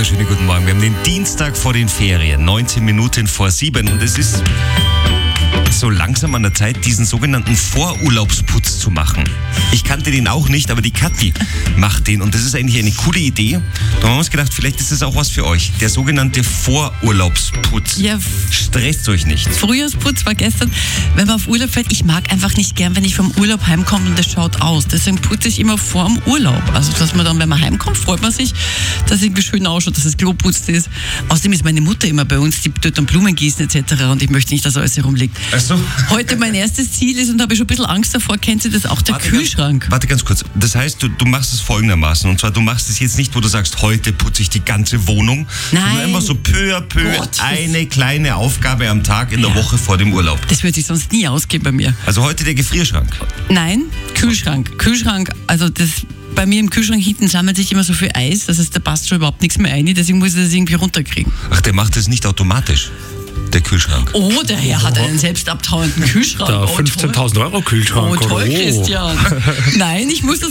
wunderschönen guten Morgen. Wir haben den Dienstag vor den Ferien, 19 Minuten vor 7 und es ist so langsam an der Zeit, diesen sogenannten Vorurlaubsputz zu machen. Ich kannte den auch nicht, aber die Kathi macht den und das ist eigentlich eine coole Idee. Da haben wir uns gedacht, vielleicht ist das auch was für euch. Der sogenannte Vorurlaubsputz. Ja, Stresst euch nicht. Frühjahrsputz war gestern, wenn man auf Urlaub fährt. Ich mag einfach nicht gern, wenn ich vom Urlaub heimkomme und das schaut aus. Deswegen putze ich immer vor dem Urlaub. Also, dass man dann, wenn man heimkommt, freut man sich, dass es irgendwie schön ausschaut, dass das Klo putzt ist. Außerdem ist meine Mutter immer bei uns, die tut dann Blumen gießen etc. und ich möchte nicht, dass alles herumliegt. Ach so. Heute mein erstes Ziel ist, und da habe ich schon ein bisschen Angst davor, kennt ihr das auch, der Kühlschrank. Warte ganz kurz. Das heißt, du machst es folgendermaßen. Und zwar, du machst es jetzt nicht, wo du sagst, heute putze ich die ganze Wohnung. Nein. Sondern immer so peu à peu Gott, eine kleine Aufgabe am Tag in der Woche vor dem Urlaub. Das würde sich sonst nie ausgehen bei mir. Also heute der Gefrierschrank. Nein, Kühlschrank. Kühlschrank, also das... Bei mir im Kühlschrank hinten sammelt sich immer so viel Eis, das heißt, da passt schon überhaupt nichts mehr rein, deswegen muss ich das irgendwie runterkriegen. Ach, der macht das nicht automatisch, der Kühlschrank. Oh, der Herr hat einen selbst abtauenden Kühlschrank. Der 15.000 Euro Kühlschrank. Oh, toll, oder? Christian. Nein, ich muss das